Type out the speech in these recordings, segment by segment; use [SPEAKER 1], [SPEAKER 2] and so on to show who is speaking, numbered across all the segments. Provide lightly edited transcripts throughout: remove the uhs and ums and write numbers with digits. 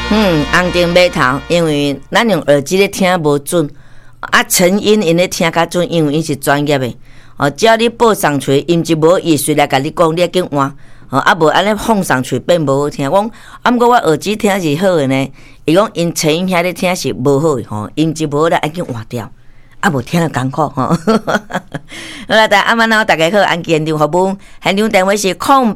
[SPEAKER 1] 红灯马头，因为咱用耳机咧听无准，成因因咧听较准，因为伊是专业的。只要你报上去，音质无意随来甲你讲，你要紧换。无安尼放上去变无好听。我讲，毋过我耳机听是好的呢。伊讲因成因遐咧听是无好的音质无好咧，要紧换掉。无听了艰苦好啦，阿晚大家好，安健电服务，现场电话是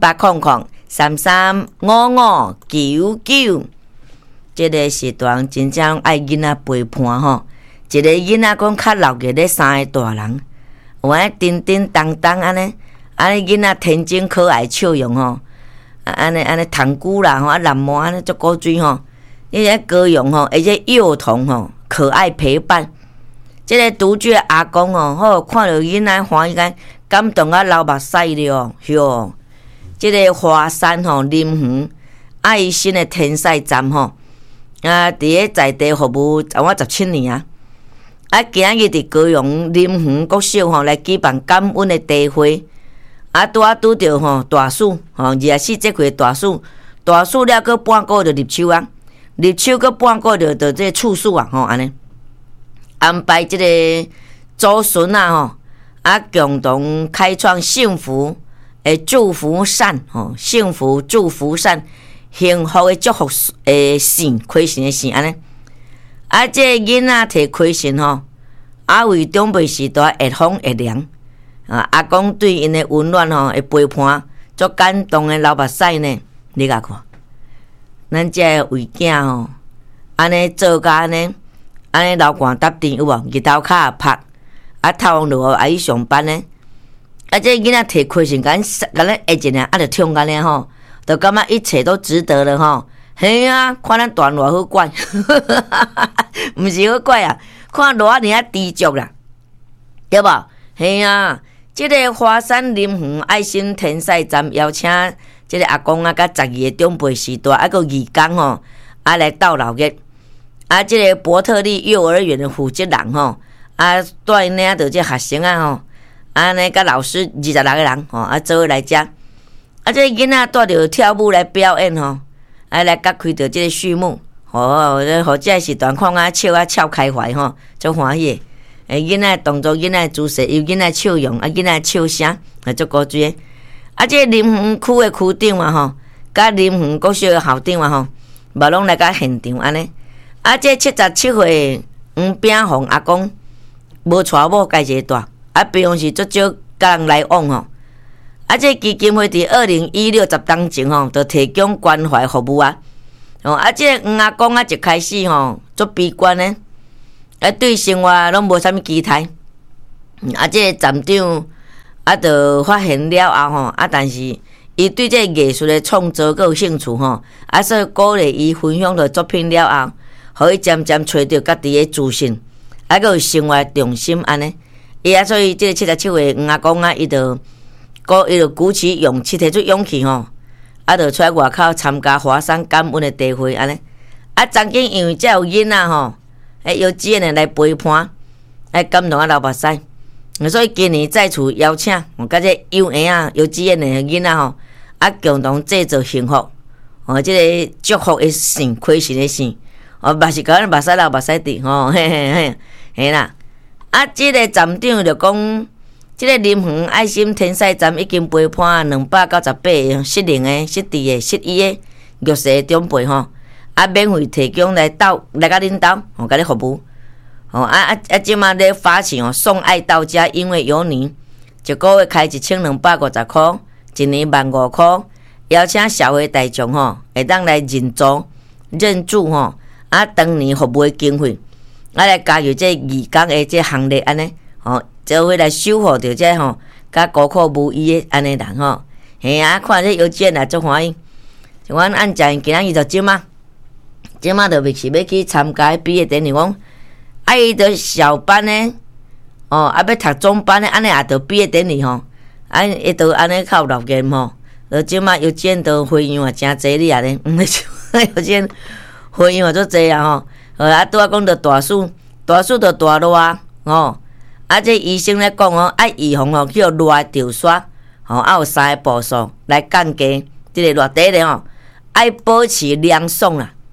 [SPEAKER 1] 0800335599。这个时段真正爱囡仔陪伴一个囡仔讲较老个咧三个大人，有安叮叮当当安尼囡仔天真可爱笑容安尼糖菇啦蓝毛安尼足古锥伊个歌咏而且幼童可爱陪伴。这个独居阿公看到囡仔欢喜感动流目屎了哟。这个华山林园爱心的天使站伫咧在地服务17年今日伫高雄林园国小来举办感恩的茶会拄着大暑24节气大暑了佫半个就入秋入秋佫半个就这个处暑安尼。安排这个祖孙共同开创幸福的祝福伞幸福祝福伞，幸福的祝福线，开心的线安尼。这囡仔摕开心为长辈时代会风会凉阿公对因的温暖会陪伴，足感动的流目屎呢。你甲看，咱这为囝安尼做甲安尼流汗搭电有无？日头骹也晒，头往落伊上班呢。这囡仔摕开心，甲咱下一年就冲甲呢就感觉一切都值得了嘿看咱大偌好怪，毋是好怪看偌尔知足啦，对无？嘿这个华山林园爱心天使站邀请这个阿公甲12个长辈时代个义工来斗闹热。这个伯特利幼儿园的负责人带领着这学生安尼甲老师26个人做伙来遮。这个囡仔带着跳舞来表演来甲开着这个序幕这个时段看笑笑开怀足欢喜的。囡仔动作，囡仔姿势，有囡仔笑容，囡仔笑声足古锥的。这个林园区的区长甲林园国小的校长嘛拢来甲现场安尼。这77岁黄炳宏阿公无娶某，家一个大平常时足少甲人来往这基金会伫2016 10当前就提供关怀服务这个黄阿公一开始足悲观的对生活拢无啥物期待这个站长就发现了后但是伊对这个艺术的创作佫有兴趣所以鼓励伊分享着作品了后，互伊渐渐找到家己的自信佫有生活重心安尼。所以这个77岁黄阿公伊就鼓起勇气，提出勇气就出来外口参加华山感恩的茶会安尼。曾经因为才有囡仔幼稚园的来陪伴，感动流目屎。所以今年再次邀请甲这幼儿幼稚园的囡仔共同制作幸福这个祝福的线，开心的线嘛是甲咱目屎流目屎滴嘿啦。这个站长就讲，这个林园爱心天使站已经陪伴298个适龄的、适智的、适医的弱势长辈免费提供来甲恁兜甲你服务即马咧发起送爱到家，因为有你，一个月开1250块，一年15000块，邀请社会大众会当来认助当年服务的经费来加入这义工的这行列安尼就会来守护着这甲孤苦无依的安尼人嘿看这幼稚园足欢喜。阮按照今仔日就即马就要去参加毕业典礼，讲伊着小班呢要读中班呢，安尼也着毕业典礼伊着安尼较有热闹就即马幼稚园着会员真济哩咧，幼稚园会员足济拄讲着大暑着大热这医生咧讲预防去热着刷有3个步数来降低这个热底咧爱保持凉爽啦。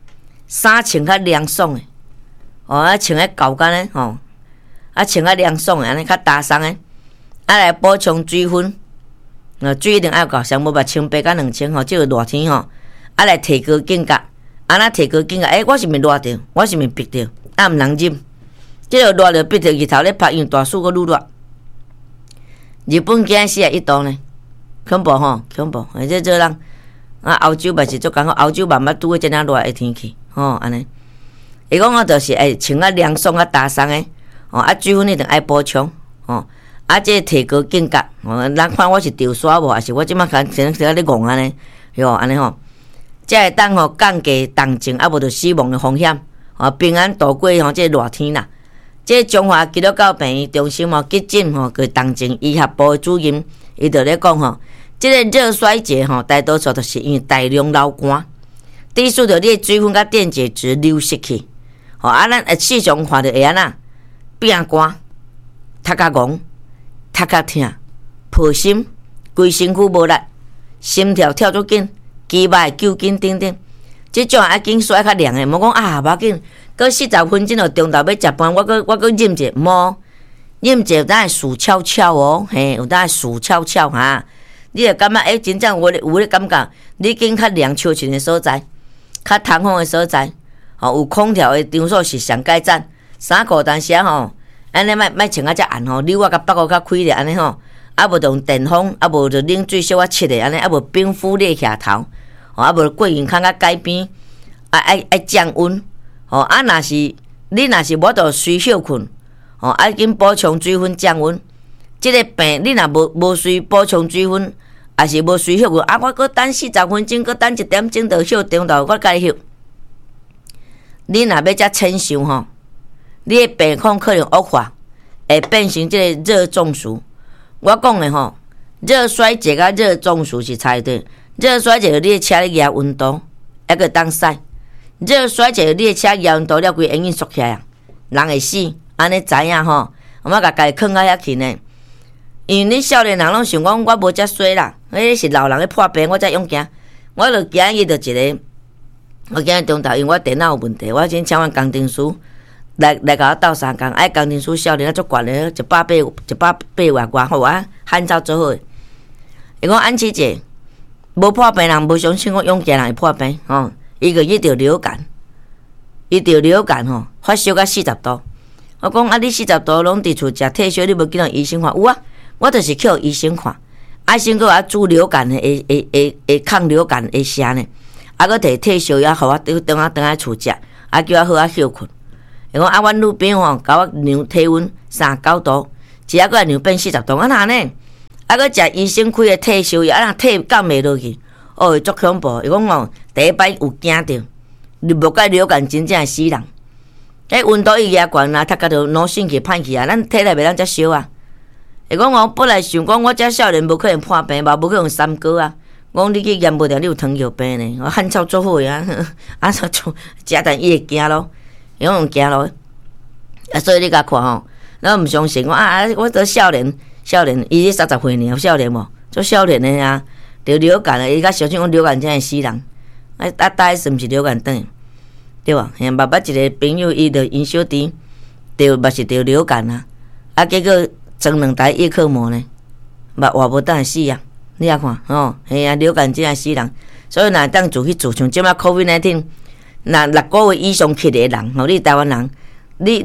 [SPEAKER 1] 衫穿较凉爽的，穿迄高干的穿较凉爽的，安尼较打松的，来补充水分。水一定要够，上无把1,800到2,000即个热天来提高境界，那提高境界，我是毋是热着？我是毋是逼着？毋通忍，即个热着逼着日头咧晒，因为大暑阁愈热。日本今仔41度呢，恐怖恐怖！这人欧洲嘛是足艰苦，欧洲嘛捌拄过遮尔热的天气安尼。伊讲就是穿较凉爽打松的水分一定爱补充这提高境界人看我是潮沙无，还是我即摆看咧戆安尼安尼才会当降低重症无着死亡的风险平安度过这热天啦。这中华基督教病院中心急诊佮重症医学部的主任，伊就咧讲这个热衰竭大多数就是因为大量流汗，致使着你的水分甲电解质流失去咱时常看到会安那变寒、头壳戆、头壳痛、抱心、规身躯无力、心跳跳足紧、肌肉揪紧等等，即种爱紧刷较凉的，莫讲无要紧，过40分钟就中昼要食饭，我搁忍者，莫忍者有当会死翘翘嘿，有当会死翘翘你会感觉真正有咧感觉，你紧较凉笑群的所在，较通风的所在，有空调的场所是上改赞。衫裤但是安尼莫穿遮暗溜甲北个较开咧安尼无就用电风，无就冷水小切的安尼，无冰敷咧下头，无过眼孔较改变，爱降温若是你若是无就随休困爱紧补充水分降温。即个病你若无随补充水分，还是无随休困我搁等40分钟，搁等1点钟就休中昼，我该休。你若要遮撑伤你的病况可能恶化，会变成即个热中暑。我讲的热衰竭甲热中暑是差对。热衰竭你的车咧压温度，还个当驶；热衰竭你的车压温度了，规眼睛缩起来人会死。安尼知影我甲家己囥到遐去呢。因为恁少年人拢想讲我无遮衰啦，迄是老人咧破病，我才勇行。我就今日就一个，我今日中昼因为我电脑有问题，我先请阮工程师。来甲我斗相共，工程师少年足悬咧，180外互我喊走做好。伊讲安琪姐，无破病人无相信我勇健人会破病伊个伊着流感，发烧到40度。我讲你40度拢伫厝食退烧，你无见到医生看？有啊，我就是去医生看，医生搁我煮流感的抗流感的食呢，搁摕退烧药互我等来厝食，叫我好休困。伊讲阮女朋友甲我量体温39度，一下搁量变40度，哪呢？搁食医生开的退烧药，退降袂落去，足恐怖！伊讲第一摆有惊着，你无甲流感真正会死人。温度一压悬头壳就脑神去歹去咱体内袂当遮烧伊讲我本来想讲我遮少年无可能破病，无可能三高讲你去验无着，你有糖尿病呢？我汗臭做好食但伊会惊咯。因为惊咯，所以你甲看咱毋相信我做少年，伊30岁呢，有少年无？做少年的得流感伊较相信讲流感真会死人。大是毋是流感等，对无？捌一个朋友，伊着因小弟，嘛是得流感结果装2台叶克膜呢，活无等死你也看流感真会死人，所以若当自去做，像即摆 COVID-19。那6个月以上去的人你台湾人，你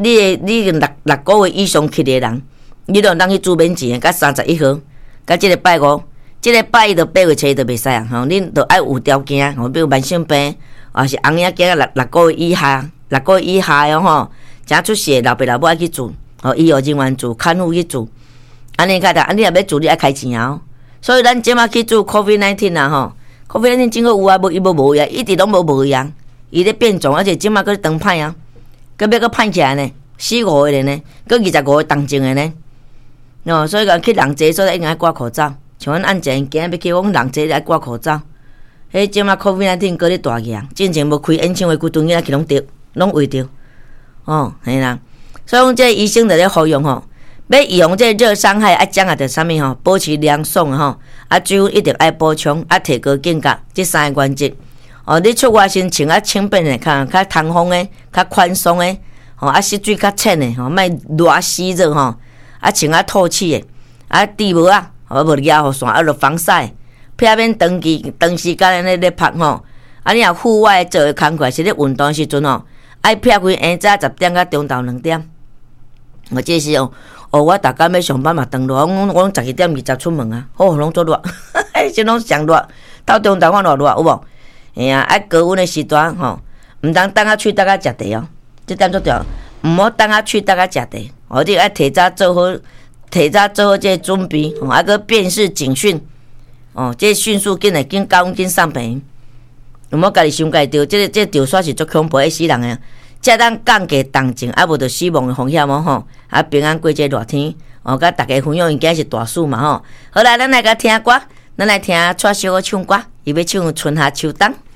[SPEAKER 1] 6个月以上去的人，你就当去住免钱，甲31号，甲即个拜5，即个拜1到8月初就袂使恁就爱有条件比如慢性病，或是红眼睛6个月以下，6个月以下真出事老爸老母爱去住，医疗人员住，看护去住，安尼较你若要住，你爱开钱所以咱即马去住 COVID-19 COVID-19 真好有伊无呀，一直拢无呀。伊咧变种，而且即马搁长歹搁要搁歹起来呢，4、5个呢，搁25个重症的呢。所以讲去人济所在应该爱挂口罩，像阮按前今日要去讲人济爱挂口罩。迄即马 COVID-19 搁咧大个之前无开演唱会，规顿仔去拢围着。嘿啦，所以讲这医生就咧呼吁要预防这热伤害，爱掌握着啥物保持凉爽水分一定爱补充，提高境界，这3个原则。 哦，你出外先穿轻便的，较通风的，较宽松的，湿水较浅的，莫热死热穿透气的，底帽无压雨伞，就防晒，避免长时间安尼咧晒你若户外做的工课是咧运动时阵爱避开下早10点到中昼2点。这是我逐工要上班嘛，长热，我12点20出门啊，拢做热，这拢上热，到中昼看偌热有无？哎呀，高温的时段毋通等喙食茶这点做着，毋好等喙食茶你爱提早做好这准备，个辨识警讯，这迅速紧交紧送病，毋好家己伤家着，这着煞是足恐怖，会死人的。才当降低重症，无着死亡的风险平安过这热天，甲大家分享应该是大事嘛好啦，咱来甲听歌，咱来听蔡小哥唱歌，伊要唱《春夏秋冬》。